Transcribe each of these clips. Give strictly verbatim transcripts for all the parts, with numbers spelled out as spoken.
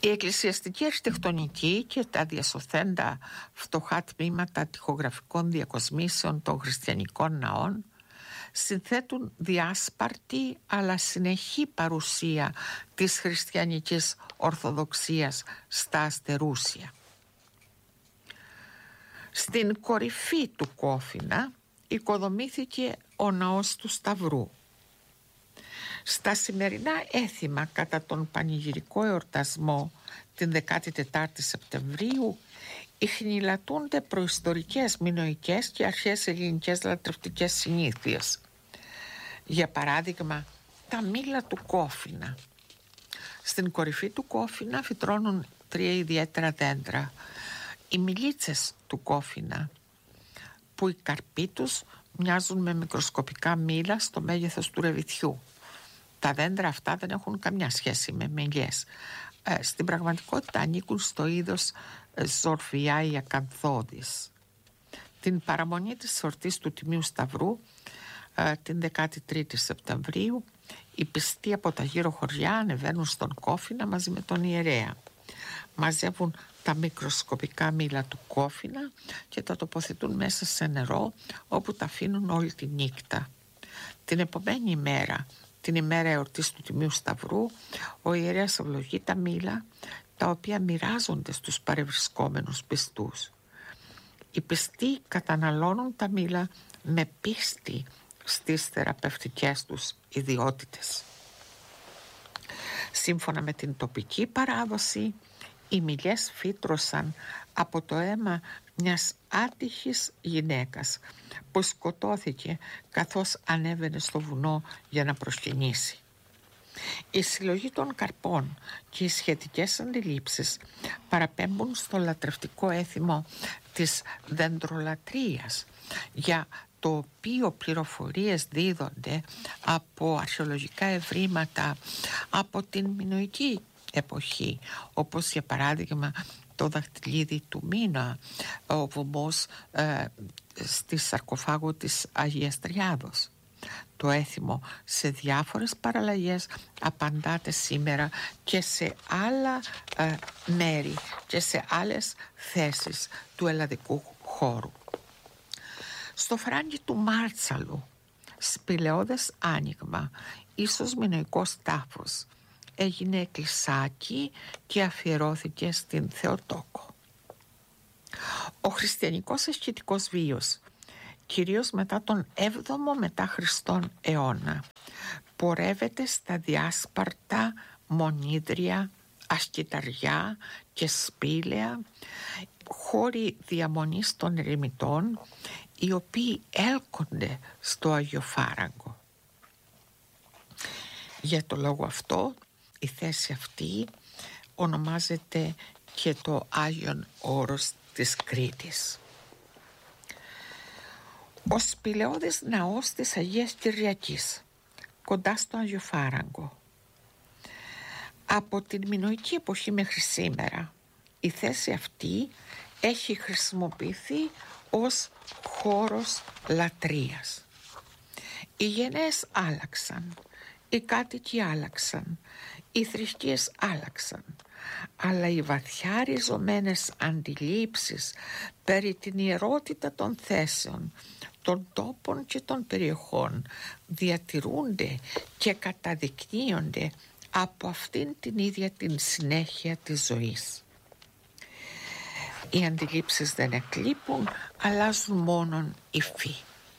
Η εκκλησιαστική αρχιτεκτονική και τα διασωθέντα φτωχά τμήματα τοιχογραφικών διακοσμήσεων των χριστιανικών ναών συνθέτουν διάσπαρτη αλλά συνεχή παρουσία της χριστιανικής ορθοδοξίας στα αστερούσια. Στην κορυφή του Κόφινα οικοδομήθηκε ο ναός του Σταυρού. Στα σημερινά έθιμα κατά τον πανηγυρικό εορτασμό την δεκάτη τέταρτη Σεπτεμβρίου ιχνηλατούνται προϊστορικές μινωικές και αρχαίες ελληνικές λατρευτικές συνήθειες. Για παράδειγμα, τα μήλα του Κόφινα. Στην κορυφή του Κόφινα φυτρώνουν τρία ιδιαίτερα δέντρα. Οι μιλίτσες του Κόφινα, που οι καρποί τους μοιάζουν με μικροσκοπικά μήλα στο μέγεθος του ρεβιθιού. Τα δέντρα αυτά δεν έχουν καμιά σχέση με μελιές. Ε, στην πραγματικότητα ανήκουν στο είδος Ζορφιά ή ακανθώδης. Την παραμονή της εορτής του Τιμίου Σταυρού, ε, την δεκάτη τρίτη Σεπτεμβρίου, οι πιστοί από τα γύρω χωριά ανεβαίνουν στον Κόφινα μαζί με τον ιερέα. Μαζεύουν τα μικροσκοπικά μήλα του Κόφινα και τα τοποθετούν μέσα σε νερό, όπου τα αφήνουν όλη τη νύχτα. Την επομένη ημέρα, την ημέρα εορτής του Τιμίου Σταυρού, ο ιερέας ευλογεί τα μήλα, τα οποία μοιράζονται στους παρευρισκόμενους πιστούς. Οι πιστοί καταναλώνουν τα μήλα με πίστη στις θεραπευτικές τους ιδιότητες. Σύμφωνα με την τοπική παράδοση, οι μυλιές φύτρωσαν από το αίμα μιας άτυχης γυναίκας που σκοτώθηκε καθώς ανέβαινε στο βουνό για να προσκυνήσει. Η συλλογή των καρπών και οι σχετικές αντιλήψεις παραπέμπουν στο λατρευτικό έθιμο της δεντρολατρείας, για το οποίο πληροφορίες δίδονται από αρχαιολογικά ευρήματα από την μινωική εποχή, όπως για παράδειγμα το δαχτυλίδι του Μίνα, ο βωμός ε, στη σαρκοφάγο της Αγίας Τριάδος. Το έθιμο σε διάφορες παραλλαγές απαντάται σήμερα και σε άλλα ε, μέρη και σε άλλες θέσεις του ελλαδικού χώρου. Στο φράγγι του Μάρτσαλου, σπηλαιώδες άνοιγμα, ίσως μινωικός τάφος, έγινε εκκλησάκι και αφιερώθηκε στην Θεοτόκο. Ο χριστιανικός ασκετικός βίος, κυρίως μετά τον έβδομο μετά Χριστόν αιώνα, πορεύεται στα διάσπαρτα μονίδρια, ασκηταριά και σπήλαια, χώροι διαμονής των ερημιτών, οι οποίοι έλκονται στο Αγιοφάραγκο. Για το λόγο αυτό, η θέση αυτή ονομάζεται και το Άγιον Όρος της Κρήτης. Ο σπηλαιώδης ναός της Αγίας Κυριακής, κοντά στο Αγιοφάραγκο. Από την μινωική εποχή μέχρι σήμερα, η θέση αυτή έχει χρησιμοποιηθεί ως χώρος λατρείας. Οι γενναίες άλλαξαν, οι κάτοικοι άλλαξαν, οι θρησκείες άλλαξαν, αλλά οι βαθιά ριζωμένες αντιλήψεις περί την ιερότητα των θέσεων, των τόπων και των περιοχών διατηρούνται και καταδεικνύονται από αυτήν την ίδια την συνέχεια της ζωής. Οι αντιλήψεις δεν εκλείπουν, αλλάζουν μόνον υφή.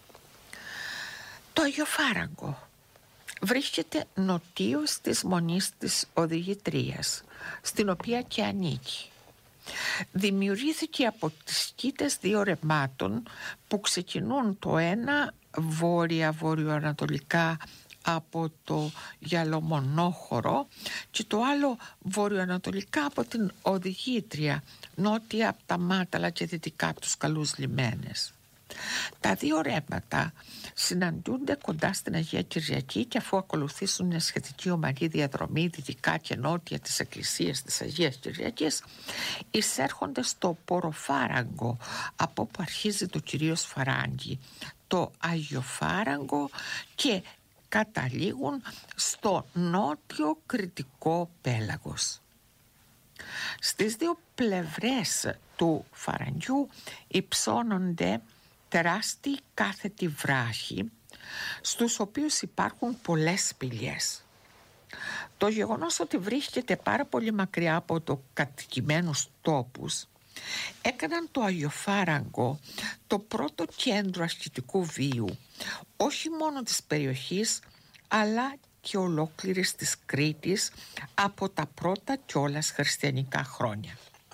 Το Αγιοφάραγκο βρίσκεται νοτίως της Μονής της Οδηγητρίας, στην οποία και ανήκει. Δημιουργήθηκε από τις σκήτες δύο ρεμάτων που ξεκινούν το ένα βόρεια-βορειοανατολικά από το Γιαλομονόχωρο και το άλλο βορειοανατολικά από την Οδηγήτρια, νότια από τα Μάταλα και δυτικά από τους καλούς λιμένες. Τα δύο ρέματα συναντούνται κοντά στην Αγία Κυριακή και αφού ακολουθήσουν μια σχετική ομαλή διαδρομή δυτικά και νότια της εκκλησίας της Αγίας Κυριακής, εισέρχονται στο Ποροφάραγκο, από όπου αρχίζει το κυρίως φαράγγι, το Αγιοφάραγκο, και καταλήγουν στο νότιο κρητικό πέλαγος. Στις δύο πλευρές του φαραγγιού υψώνονται τεράστιοι κάθετοι βράχοι, στους οποίους υπάρχουν πολλές σπηλιές. Το γεγονός ότι βρίσκεται πάρα πολύ μακριά από το κατοικημένους τόπους έκαναν το Αγιοφάραγκο το πρώτο κέντρο ασκητικού βίου, όχι μόνο της περιοχής, αλλά και ολόκληρης της Κρήτης από τα πρώτα κιόλας χριστιανικά χρόνια.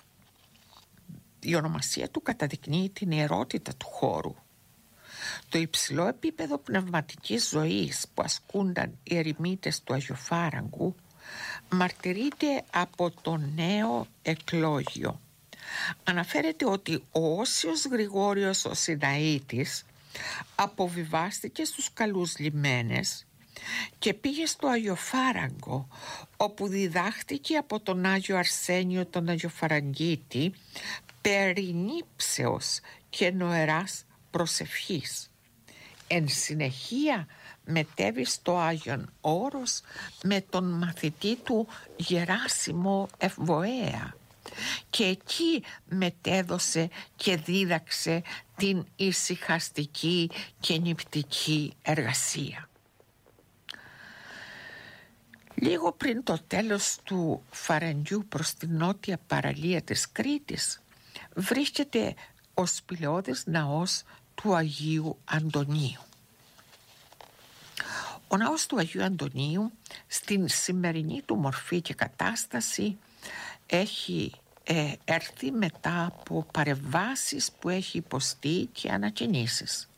Η ονομασία του καταδεικνύει την ιερότητα του χώρου. Το υψηλό επίπεδο πνευματικής ζωής που ασκούνταν οι ερημίτες του Αγιοφάραγκου μαρτυρείται από το νέο εκλόγιο. Αναφέρεται ότι ο Όσιος Γρηγόριος ο Σιναήτης αποβιβάστηκε στους καλούς λιμένες και πήγε στο Αγιοφάραγκο, όπου διδάχτηκε από τον Άγιο Αρσένιο τον Αγιοφαραγγίτη περί νύψεως και νοεράς προσευχής. Εν συνεχεία μετέβη στο Άγιον Όρος με τον μαθητή του Γεράσιμο Ευβοέα και εκεί μετέδωσε και δίδαξε την ησυχαστική και νηπτική εργασία. Λίγο πριν το τέλος του φαραγγιού προς την νότια παραλία της Κρήτης βρίσκεται ο σπηλαιώδης ναός του Αγίου Αντωνίου. Ο ναός του Αγίου Αντωνίου στην σημερινή του μορφή και κατάσταση έχει ε, έρθει μετά από παρεμβάσεις που έχει υποστεί και ανακαινήσεις.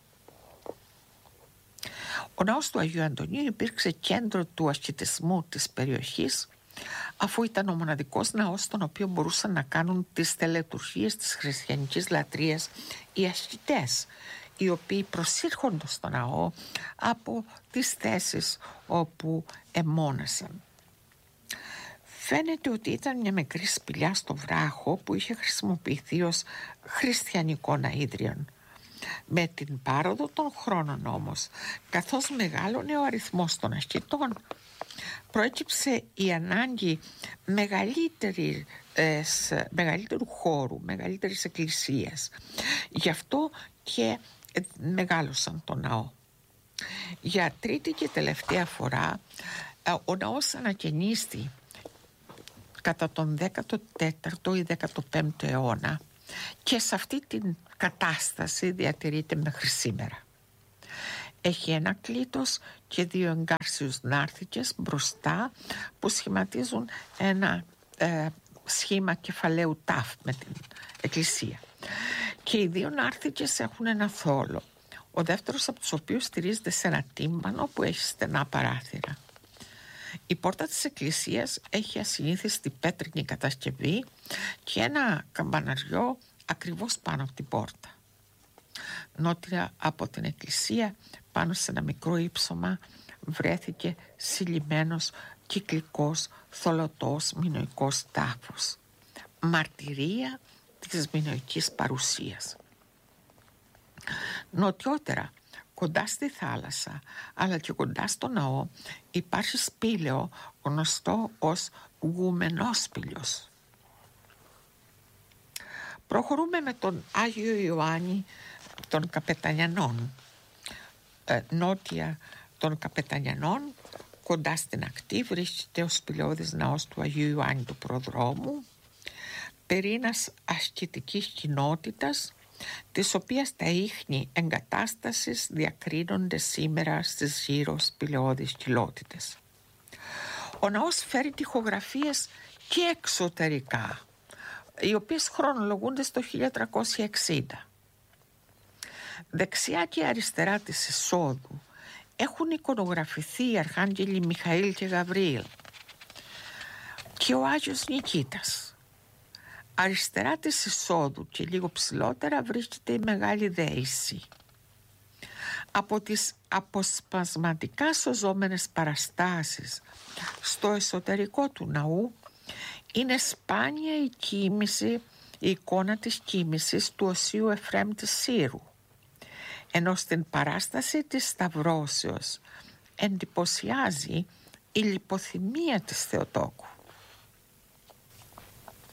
Ο ναός του Αγίου Αντωνίου υπήρξε κέντρο του ασκητισμού της περιοχής, αφού ήταν ο μοναδικός ναός στον οποίο μπορούσαν να κάνουν τις τελετουργίες της χριστιανικής λατρείας οι ασκητές, οι οποίοι προσήρχονται στο ναό από τις θέσεις όπου εμόνασαν. Φαίνεται ότι ήταν μια μικρή σπηλιά στο βράχο που είχε χρησιμοποιηθεί ως χριστιανικό ναΐδριον. Με την πάροδο των χρόνων όμως, καθώς μεγάλωνε ο αριθμός των ασκητών, προέκυψε η ανάγκη μεγαλύτερη, ε, μεγαλύτερου χώρου, μεγαλύτερης εκκλησίας. Γι' αυτό και ε, μεγάλωσαν το ναό. Για τρίτη και τελευταία φορά ε, ο ναός ανακαινίστη κατά τον δέκατο τέταρτο ή δέκατο πέμπτο αιώνα και σε αυτή την κατάσταση διατηρείται μέχρι σήμερα. Έχει ένα κλίτος και δύο εγκάρσιους νάρθηκες μπροστά που σχηματίζουν ένα ε, σχήμα κεφαλαίου τάφ με την εκκλησία. Και οι δύο νάρθηκες έχουν ένα θόλο, ο δεύτερος από τους οποίους στηρίζεται σε ένα τύμπανο που έχει στενά παράθυρα. Η πόρτα της εκκλησίας έχει ασυνήθιστη πέτρινη κατασκευή και ένα καμπαναριό ακριβώς πάνω από την πόρτα. Νότια από την εκκλησία, πάνω σε ένα μικρό ύψωμα, βρέθηκε συλλημμένος κυκλικός θολωτός μινωικός τάφος, μαρτυρία της μινωικής παρουσίας. Νοτιότερα, κοντά στη θάλασσα, αλλά και κοντά στο ναό, υπάρχει σπήλαιο γνωστό ως Γουμενόσπηλιος. Προχωρούμε με τον Άγιο Ιωάννη των Καπετανιανών. Ε, νότια των Καπετανιανών, κοντά στην ακτή, βρίσκεται ο σπηλαιώδης ναός του Αγίου Ιωάννη του Προδρόμου, περίνας ασκητικής κοινότητας, της οποίας τα ίχνη εγκατάστασης διακρίνονται σήμερα στις γύρω σπηλαιώδεις κοιλότητες. Ο ναός φέρει τοιχογραφίες και εξωτερικά, οι οποίες χρονολογούνται στο χίλια τριακόσια εξήντα. Δεξιά και αριστερά της εισόδου έχουν εικονογραφηθεί οι αρχάγγελοι Μιχαήλ και Γαβριήλ και ο Άγιος Νικήτας. Αριστερά της εισόδου και λίγο ψηλότερα βρίσκεται η Μεγάλη Δέηση. Από τις αποσπασματικά σωζόμενες παραστάσεις στο εσωτερικό του ναού είναι σπάνια η κοίμηση, η εικόνα της κοίμησης του Οσίου Εφραίμ της Σύρου, ενώ στην παράσταση της Σταυρώσεως εντυπωσιάζει η λιποθυμία της Θεοτόκου.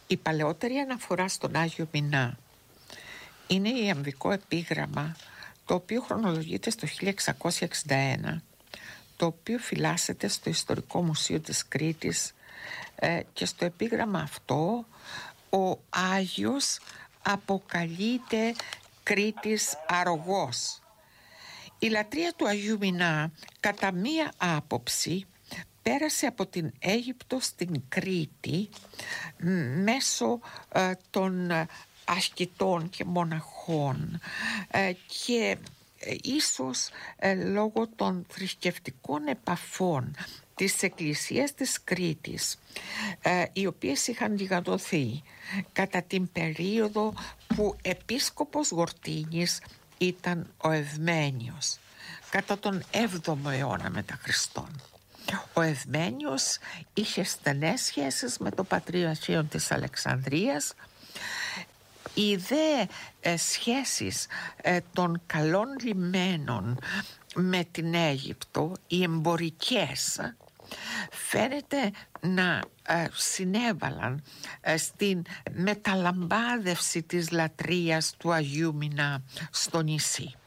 Η παλαιότερη αναφορά στον Άγιο Μινά είναι η ιαμβικό επίγραμμα, το οποίο χρονολογείται στο χίλια εξακόσια εξήντα ένα, το οποίο φυλάσσεται στο Ιστορικό Μουσείο της Κρήτης, ε, και στο επίγραμμα αυτό ο Άγιος αποκαλείται Κρήτης Αρρωγός. Η λατρεία του Αγίου Μινά κατά μία άποψη πέρασε από την Αίγυπτο στην Κρήτη μέσω ε, των ασκητών και μοναχών ε, και ε, ίσως ε, λόγω των θρησκευτικών επαφών της Εκκλησίας της Κρήτης, ε, οι οποίες είχαν γιγαντωθεί κατά την περίοδο που επίσκοπος Γορτίνης ήταν ο Ευμένιος, κατά τον έβδομο αιώνα μετά Χριστόν. Ο Ευμένιος είχε στενές σχέσεις με το Πατριαρχείο της Αλεξανδρίας. Οι δε ε, σχέσεις ε, των καλών λιμένων με την Αίγυπτο, οι εμπορικές, φαίνεται να ε, συνέβαλαν ε, στην μεταλαμπάδευση της λατρείας του Αγίου Μινά στο νησί.